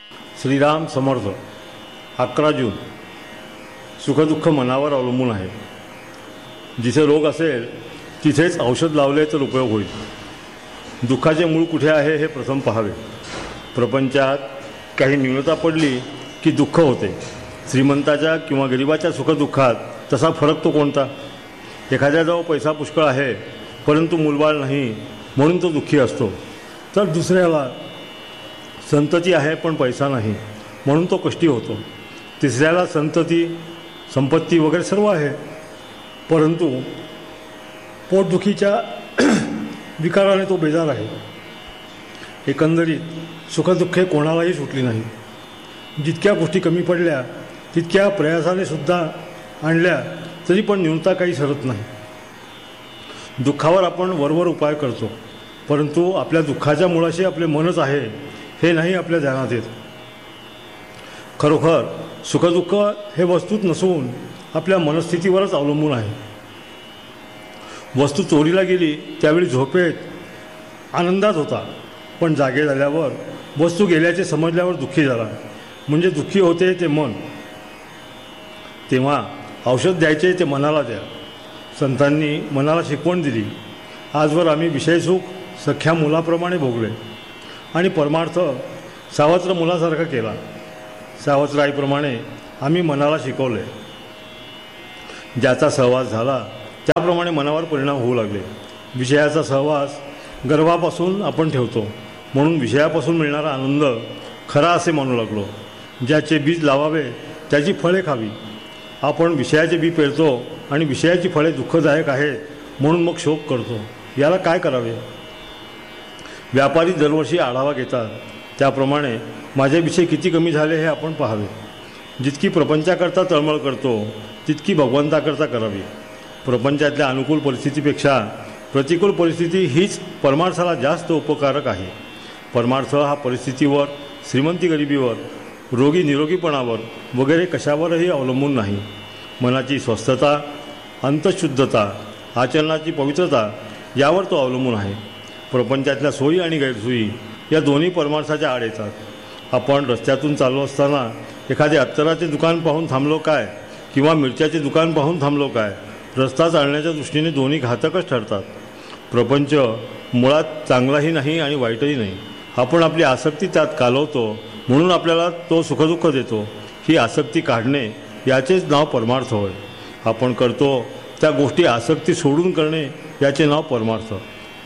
श्रीराम समर्थ. 11 जून. सुखदुःख मनावर अवलंबून आहे. जिथे रोग असेल तिथेच औषध लावले तर उपयोग होईल. दुःखाचे मूळ कुठे आहे हे प्रथम पाहावे. प्रपंचात काही न्यूनता पडली की दुःख होते. श्रीमंताच्या किंवा गरिबाच्या सुखदुःखात तसा फरक तो कोणता? एखाद्याजवळ पैसा पुष्कळ आहे परंतु मूलबाळ नाही म्हणून तो दुःखी असतो, तर दुसऱ्याला संतती आहे पण पैसा नाही म्हणून तो कष्टी होतो. तिसऱ्याला संतती, संपत्ती वगैरे सर्व आहे परंतु पोटदुखीच्या विकाराने तो बेजार आहे. एकंदरीत सुखदुःखे कोणालाही सुटली नाही. जितक्या गोष्टी कमी पडल्या तितक्या प्रयासाने सुद्धा आणल्या तरी पण न्यूनता काही सरत नाही. दुःखावर आपण वरवर उपाय करतो परंतु आपल्या दुःखाच्या मुळाशी आपले मनच आहे हे नाही आपल्या ध्यानात येत. खरोखर सुखदुःख हे वस्तूत नसून आपल्या मनस्थितीवरच अवलंबून आहे. वस्तू चोरीला गेली त्यावेळी झोपेत आनंदात होता पण जागे झाल्यावर वस्तू गेल्याचे समजल्यावर दुःखी झाला. म्हणजे दुःखी होते ते मन. तेव्हा औषध द्यायचे ते मनाला द्या. संतांनी मनाला शिकवण दिली. आजवर आम्ही विषयसुख सख्या मुलाप्रमाणे भोगले आणि परमार्थ सावत्र मुलासारखा केला. सावत्र आईप्रमाणे आम्ही मनाला शिकवले. ज्याचा सहवास झाला त्याप्रमाणे मनावर परिणाम होऊ लागले. विषयाचा सहवास गर्भापासून आपण ठेवतो म्हणून विषयापासून मिळणारा आनंद खरा असे म्हणू लागलो. ज्याचे बीज लावावे त्याची फळे खावी. आपण विषयाचे बी पेरतो आणि विषयाची फळे दुःखदायक आहेत म्हणून मग शोक करतो. याला काय करावे? व्यापारी दरवर्षी आढावा घेतात त्याप्रमाणे माझे विषय किती कमी झाले हे आपण पाहावे. जितकी प्रपंचाकरता तळमळ करतो तितकी भगवंताकरता करावी. प्रपंचातल्या अनुकूल परिस्थितीपेक्षा प्रतिकूल परिस्थिती हीच परमार्थाला जास्त उपकारक आहे. परमार्थ हा परिस्थितीवर, श्रीमंती गरिबीवर, रोगी निरोगीपणावर वगैरे कशावरही अवलंबून नाही. मनाची स्वस्थता, अंतःशुद्धता, आचरणाची पवित्रता यावर तो अवलंबून आहे. प्रपंचातल्या सोयी आणि गैरसोयी या दोन्ही परमार्थाच्या आड येतात. आपण रस्त्यातून चालू असताना एखादे अत्तराचे दुकान पाहून थांबलो काय किंवा मिरच्याचे दुकान पाहून थांबलो काय, रस्ता चालण्याच्या दृष्टीने दोन्ही घातकच ठरतात. प्रपंच मुळात चांगलाही नाही आणि वाईटही नाही. आपण आपली आसक्ती त्यात कालवतो म्हणून आपल्याला तो सुखदुःख देतो. ही आसक्ती काढणे याचेच नाव परमार्थ होय. आपण करतो त्या गोष्टी आसक्ती सोडून करणे याचे नाव परमार्थ.